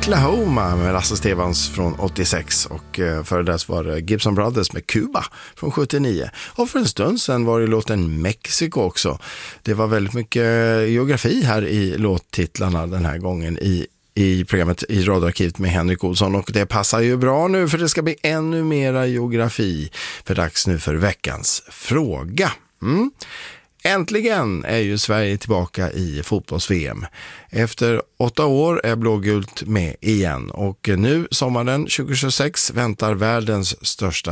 Oklahoma med Lasse Stefans från 86 och före dess var det Gibson Brothers med Cuba från 79. Och för en stund sedan var det låten Mexiko också. Det var väldigt mycket geografi här i låttitlarna den här gången i programmet i radioarkivet med Henrik Olsson, och det passar ju bra nu för det ska bli ännu mera geografi för dags nu för veckans fråga. Äntligen är ju Sverige tillbaka i fotbolls-VM. Efter 8 år är blågult med igen och nu sommaren 2026 väntar världens största